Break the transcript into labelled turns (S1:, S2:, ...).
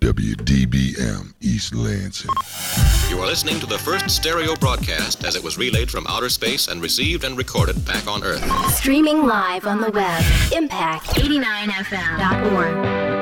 S1: WDBM East Lansing.
S2: You are listening to the first stereo broadcast as it was relayed from outer space and received and recorded back on Earth.
S3: Streaming live on the web, impact89fm.org.